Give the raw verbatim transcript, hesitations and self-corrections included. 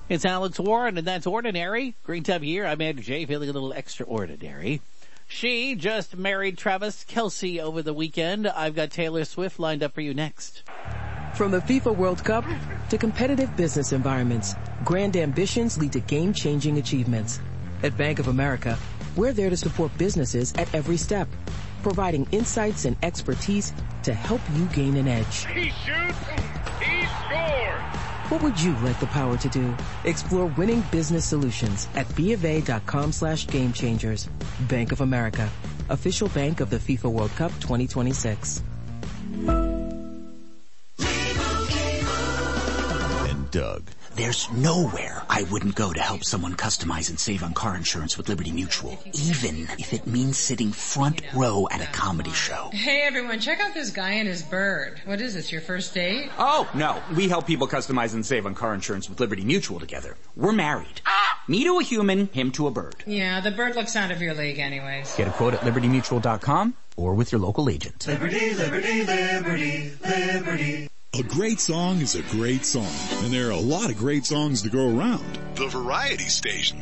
It's Alex Warren, and that's Ordinary. Green time here. I'm Andrew J, feeling a little extraordinary. She just married Travis Kelce over the weekend. I've got Taylor Swift lined up for you next. From the FIFA World Cup to competitive business environments, grand ambitions lead to game-changing achievements. At Bank of America, we're there to support businesses at every step, providing insights and expertise to help you gain an edge. He shoots, he scores! What would you like the power to do? Explore winning business solutions at BofA.com slash game changers. Bank of America, official bank of the FIFA World Cup twenty twenty-six. And Doug. There's nowhere I wouldn't go to help someone customize and save on car insurance with Liberty Mutual, even if it means sitting front row at a comedy show. Hey everyone, check out this guy and his bird. What is this, your first date? Oh, no. We help people customize and save on car insurance with Liberty Mutual together. We're married. Ah! Me to a human, him to a bird. Yeah, the bird looks out of your league anyways. Get a quote at liberty mutual dot com or with your local agent. Liberty, liberty, liberty, liberty. A great song is a great song, and there are a lot of great songs to go around. The Variety Station.